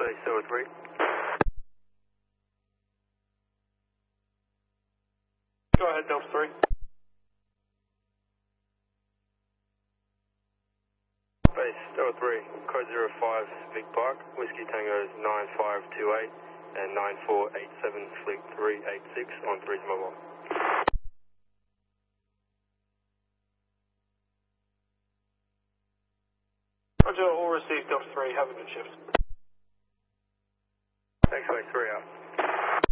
Base 03. Go ahead, Delta 3. Base 03, code 05, Vic Park, Whiskey Tango 9528 and 9487, fleet 386 on 3's mobile. Roger, all received Delta 3, have a good shift. Thanks, Base 3 out.